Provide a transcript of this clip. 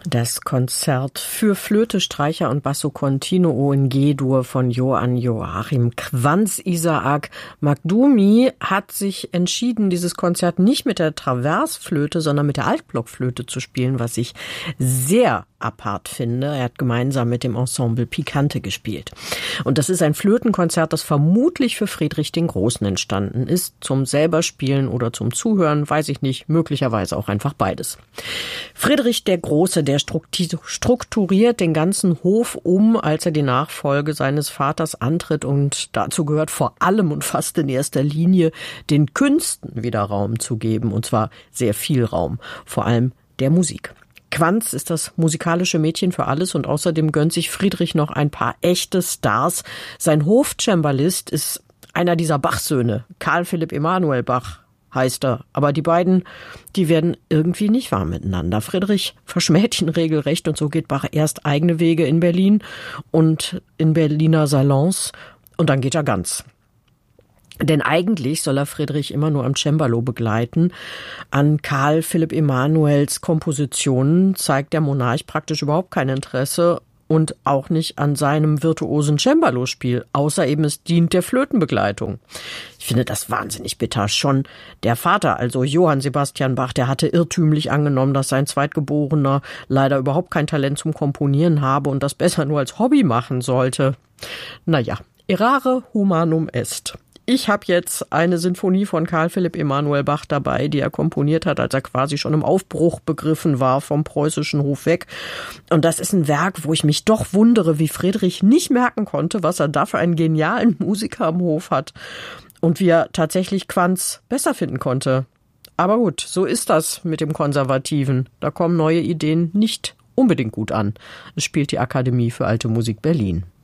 Das Konzert für Flöte, Streicher und Basso Continuo in G-Dur von Johann Joachim Quanz. Isaac Magdumi hat sich entschieden, dieses Konzert nicht mit der Traversflöte, sondern mit der Altblockflöte zu spielen, was ich sehr apart finde. Er hat gemeinsam mit dem Ensemble Picante gespielt. Und das ist ein Flötenkonzert, das vermutlich für Friedrich den Großen entstanden ist. Zum selber spielen oder zum Zuhören, weiß ich nicht, möglicherweise auch einfach beides. Friedrich der Große, der strukturiert den ganzen Hof um, als er die Nachfolge seines Vaters antritt, und dazu gehört vor allem und fast in erster Linie, den Künsten wieder Raum zu geben, und zwar sehr viel Raum, vor allem der Musik. Quanz ist das musikalische Mädchen für alles, und außerdem gönnt sich Friedrich noch ein paar echte Stars. Sein Hofcembalist ist einer dieser Bach-Söhne, Karl Philipp Emanuel Bach heißt er. Aber die beiden, die werden irgendwie nicht warm miteinander. Friedrich verschmäht ihn regelrecht, und so geht Bach erst eigene Wege in Berlin und in Berliner Salons, und dann geht er ganz. Denn eigentlich soll er Friedrich immer nur am Cembalo begleiten. An Karl Philipp Emanuels Kompositionen zeigt der Monarch praktisch überhaupt kein Interesse, und auch nicht an seinem virtuosen Cembalo-Spiel, außer eben es dient der Flötenbegleitung. Ich finde das wahnsinnig bitter. Schon der Vater, also Johann Sebastian Bach, der hatte irrtümlich angenommen, dass sein Zweitgeborener leider überhaupt kein Talent zum Komponieren habe und das besser nur als Hobby machen sollte. Naja, errare humanum est. Ich habe jetzt eine Sinfonie von Karl Philipp Emanuel Bach dabei, die er komponiert hat, als er quasi schon im Aufbruch begriffen war vom preußischen Hof weg. Und das ist ein Werk, wo ich mich doch wundere, wie Friedrich nicht merken konnte, was er da für einen genialen Musiker am Hof hat und wie er tatsächlich Quanz besser finden konnte. Aber gut, so ist das mit dem Konservativen. Da kommen neue Ideen nicht unbedingt gut an. Es spielt die Akademie für Alte Musik Berlin.